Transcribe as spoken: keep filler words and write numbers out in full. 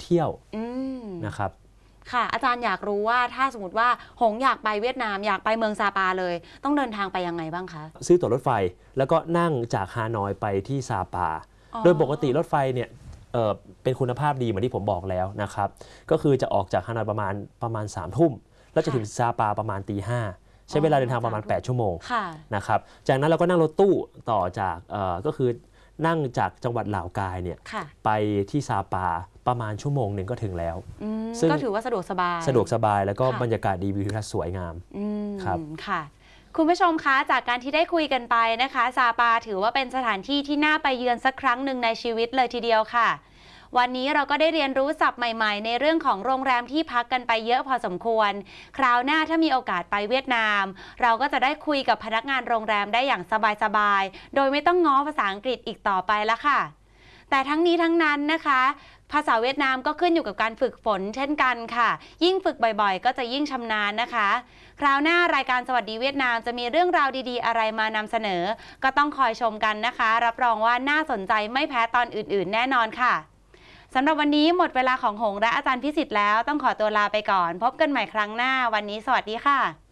เที่ยวนะครับค่ะอาจารย์อยากรู้ว่าถ้าสมมติว่าหงอยากไปเวียดนามอยากไปเมืองซาปาเลยต้องเดินทางไปยังไงบ้างคะซื้อตั๋วรถไฟแล้วก็นั่งจากฮานอยไปที่ซาปาโดยปกติรถไฟเนี่ยเอ่อเป็นคุณภาพดีเหมือนที่ผมบอกแล้วนะครับก็คือจะออกจากฮานอยประมาณประมาณสามทุ่มแล้วจะถึงซาปาประมาณตีห้าใช้เวลาเดินทางประมาณแปดชั่วโมงนะครับจากนั้นเราก็นั่งรถตู้ต่อจากเอ่อก็คือนั่งจากจังหวัดลาวกายเนี่ยไปที่ซาปาประมาณชั่วโมงหนึ่งก็ถึงแล้วซึ่งก็ถือว่าสะดวกสบายสะดวกสบายแล้วก็บรรยากาศดีวิวทิวทัศน์สวยงามครับค่ะคุณผู้ชมคะจากการที่ได้คุยกันไปนะคะซาปาถือว่าเป็นสถานที่ที่น่าไปเยือนสักครั้งหนึ่งในชีวิตเลยทีเดียวค่ะวันนี้เราก็ได้เรียนรู้ศัพท์ใหม่ๆในเรื่องของโรงแรมที่พักกันไปเยอะพอสมควรคราวหน้าถ้ามีโอกาสไปเวียดนามเราก็จะได้คุยกับพนักงานโรงแรมได้อย่างสบายๆโดยไม่ต้องง้อภาษาอังกฤษอีกต่อไปแล้วค่ะแต่ทั้งนี้ทั้งนั้นนะคะภาษาเวียดนามก็ขึ้นอยู่กับการฝึกฝนเช่นกันค่ะยิ่งฝึกบ่อยๆก็จะยิ่งชำนาญนะคะคราวหน้ารายการสวัสดีเวียดนามจะมีเรื่องราวดีๆอะไรมานำเสนอก็ต้องคอยชมกันนะคะรับรองว่าน่าสนใจไม่แพ้ตอนอื่นๆแน่นอนค่ะสำหรับวันนี้หมดเวลาของหงและอาจารย์พิสิทธิ์แล้วต้องขอตัวลาไปก่อนพบกันใหม่ครั้งหน้าวันนี้สวัสดีค่ะ